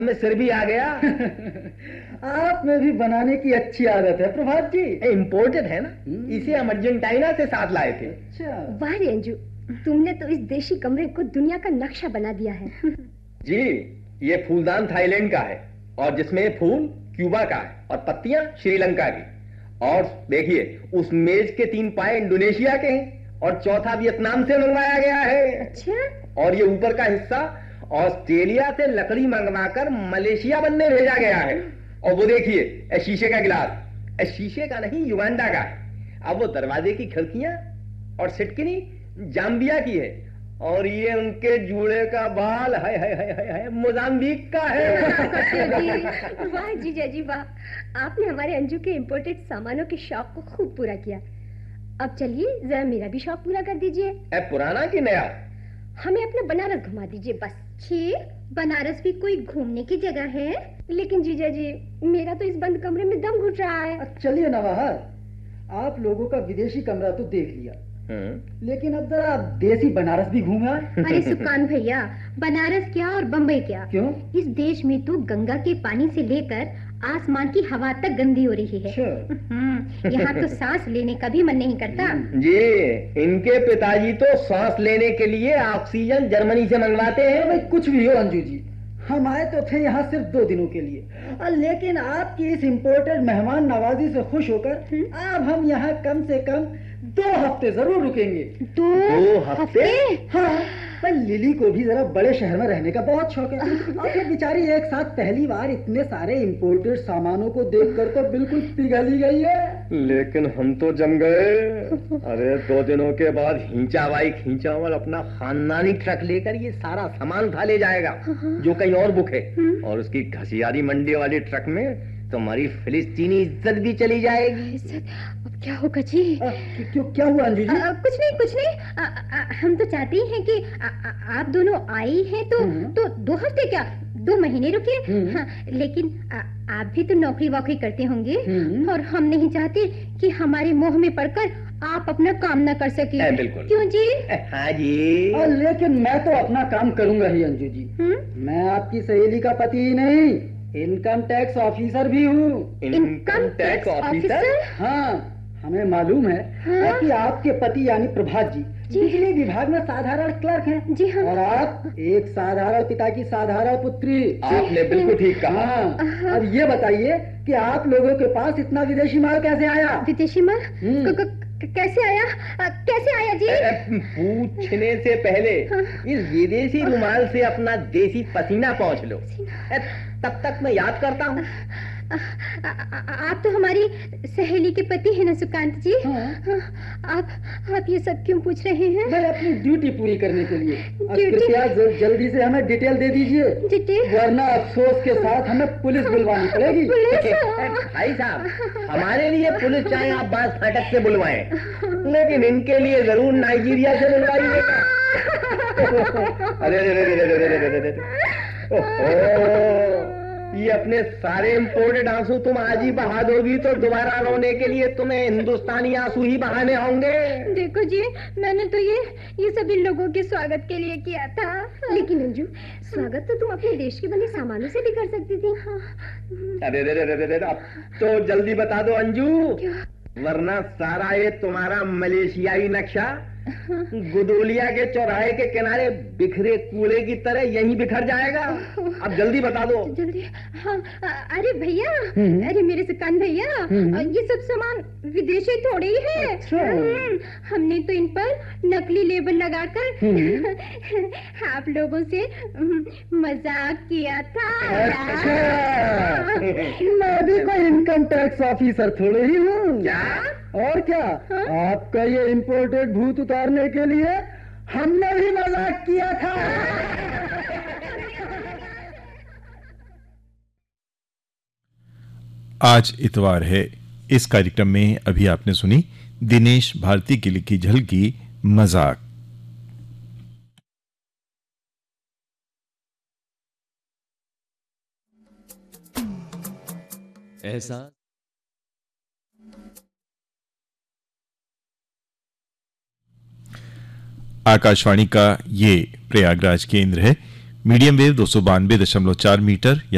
में सिर भी आ गया। आप में भी बनाने की अच्छी आदत है प्रभात जी। इम्पोर्टेड है ना, इसे हम अर्जेंटीना से साथ लाए थे। अच्छा। वाह अंजू, तुमने तो इस देशी कमरे को दुनिया का नक्शा बना दिया है। जी, ये फूलदान थाईलैंड का है और जिसमें फूल क्यूबा का है और पत्तियां श्रीलंका की। और देखिए, उस मेज के 3 पाए इंडोनेशिया के हैं और चौथा वियतनाम से मंगवाया गया है। अच्छा। और ये ऊपर का हिस्सा ऑस्ट्रेलिया से लकड़ी मंगवाकर मलेशिया बनने भेजा गया है। और वो देखिए, शीशे का गिलास, शीशे का नहीं, युगांडा का है। अब वो दरवाजे की खिड़कियां और सिटकिनी जाम्बिया की है और ये उनके जूड़े का बाल है मोजाम्बिक का है। वाह जीजा जी वाह, आपने हमारे अंजू के इम्पोर्टेड सामानों के शौक को खूब पूरा किया। अब चलिए जरा मेरा भी शौक पूरा कर दीजिए। पुराना कि नया? हमें अपना बनारस घुमा दीजिए बस। छी, बनारस भी कोई घूमने की जगह है? लेकिन जीजा जी, मेरा तो इस बंद कमरे में दम घुट रहा है। चलिए नवाहर, आप लोगों का विदेशी कमरा तो देख लिया, लेकिन अब जरा देसी बनारस भी घूमा। अरे सुकान भैया, बनारस क्या और बम्बई क्या, क्यों? इस देश में तो गंगा के पानी से लेकर आसमान की हवा तक गंदी हो रही है। यहाँ तो सांस लेने का भी मन नहीं करता। जी, इनके पिताजी तो सांस लेने के लिए ऑक्सीजन जर्मनी से मंगवाते हैं। भाई कुछ भी हो अंजू जी, हम आए तो थे यहाँ सिर्फ 2 दिनों के लिए, लेकिन आपकी इस इम्पोर्टेड मेहमान नवाजी से खुश होकर अब हम यहाँ कम से कम 2 हफ्ते जरूर रुकेंगे। 2 हफ्ते? हाँ, पर लिली को भी जरा बड़े शहर में रहने का बहुत शौक है और फिर बेचारी एक साथ पहली बार इतने सारे इम्पोर्टेड सामानों को देखकर तो बिल्कुल पिघल ही गई है। लेकिन हम तो जम गए। अरे 2 दिनों के बाद खींचावाल अपना खानदानी ट्रक लेकर ये सारा सामान उठा ले जाएगा जो कहीं और बुक है, और उसकी घसियारी मंडी वाले ट्रक में तुम्हारी फिलिस्तीनी इज्जत भी चली जाएगी। अब क्या होगा जी? क्यों, क्या हुआ अंजू जी? कुछ नहीं, हम तो चाहते ही हैं कि आप दोनों आई हैं तो 2 हफ्ते क्या 2 महीने रुकिए। हाँ, लेकिन आप भी तो नौकरी वोकरी करते होंगे और हम नहीं चाहते कि हमारे मोह में पड़कर आप अपना काम न कर सके। बिल्कुल। क्यों जी? हाँ जी। लेकिन मैं तो अपना काम करूंगा ही अंजू जी। मैं आपकी सहेली का पति ही नहीं, इनकम टैक्स ऑफिसर भी हूँ। Income tax officer? हाँ, हमें मालूम है कि आपके पति यानी प्रभात जी बिजली विभाग में साधारण क्लर्क हैं। जी हाँ। और आप एक साधारण पिता की साधारण पुत्री। आपने बिल्कुल ठीक कहा। अब ये बताइए कि आप लोगों के पास इतना विदेशी माल कैसे आया? विदेशी माल कैसे आया जी? पूछने से पहले इस विदेशी रुमाल से अपना देसी पसीना पोंछ लो, तब तक मैं याद करता हूँ। आप तो हमारी सहेली के पति हैं ना सुकांत जी? आप ये सब क्यों पूछ रहे हैं? मैं अपनी ड्यूटी पूरी करने के लिए। कृपया जल्दी से हमें डिटेल दे दीजिए, वरना अफसोस के साथ हमें पुलिस बुलवानी पड़ेगी। भाई साहब, हमारे लिए पुलिस चाहे आप बास फाटक से बुलवाएं, लेकिन इनके लिए जरूर नाइजीरिया से बुलवाइएगा। अरे ये अपने सारे इम्पोर्टेड आंसू तुम आज ही बहा दोगी तो दोबारा रोने के लिए तुम्हें हिंदुस्तानी आंसू ही बहाने होंगे। देखो जी, मैंने तो ये सभी लोगों के स्वागत के लिए किया था। लेकिन अंजू, स्वागत तो तुम अपने देश के बने सामानों से भी कर सकती थी। अरे अब तो जल्दी बता दो अंजू, वरना सारा ये तुम्हारा मलेशियाई नक्शा गुदोलिया के चौराहे के किनारे बिखरे कूड़े की तरह यहीं बिखर जाएगा। अब जल्दी बता दो। जल्दी। हाँ, अरे भैया, अरे मेरे सुकान भैया, ये सब सामान विदेशी थोड़े ही है। अच्छा। हमने तो इन पर नकली लेबल लगाकर आप लोगों से मजाक किया था। अच्छा। मैं भी कोई इनकम टैक्स ऑफिसर थोड़े ही हूँ। क्या? और क्या? आपका ये इम्पोर्टेड भूत उतारने के लिए हमने भी मजाक किया था। आज इतवार है। इस कार्यक्रम में अभी आपने सुनी दिनेश भारती की लिखी झलकी मजाक। ऐसा आकाशवाणी का ये प्रयागराज केंद्र है। Medium wave 292.4 metre